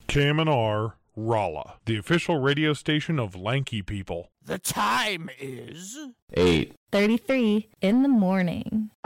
KMNR Rolla, the official radio station of Lanky People. The time is 8:33 in the morning.